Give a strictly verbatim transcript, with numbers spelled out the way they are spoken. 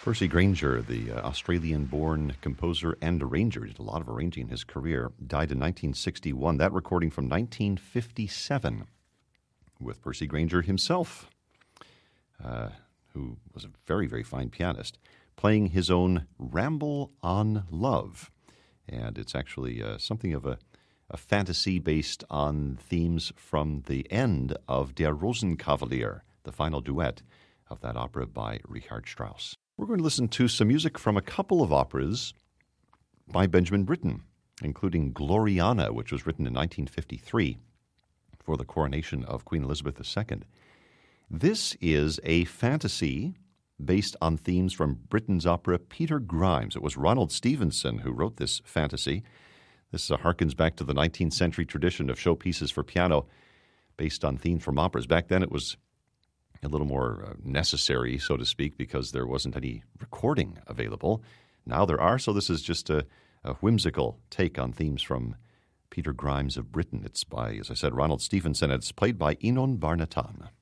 Percy Grainger, the uh, Australian-born composer and arranger, did a lot of arranging in his career, died in nineteen sixty-one. That recording from nineteen fifty-seven with Percy Grainger himself, uh, who was a very, very fine pianist, playing his own Ramble on Love. And it's actually uh, something of a, a fantasy based on themes from the end of Der Rosenkavalier, the final duet of that opera by Richard Strauss. We're going to listen to some music from a couple of operas by Benjamin Britten, including Gloriana, which was written in nineteen fifty-three for the coronation of Queen Elizabeth the Second. This is a fantasy based on themes from Britten's opera Peter Grimes. It was Ronald Stevenson who wrote this fantasy. This uh, harkens back to the nineteenth century tradition of showpieces for piano based on themes from operas. Back then it was a little more uh, necessary, so to speak, because there wasn't any recording available. Now there are, so this is just a, a whimsical take on themes from Peter Grimes of Britain. It's by, as I said, Ronald Stevenson, and it's played by Enon Barnatan.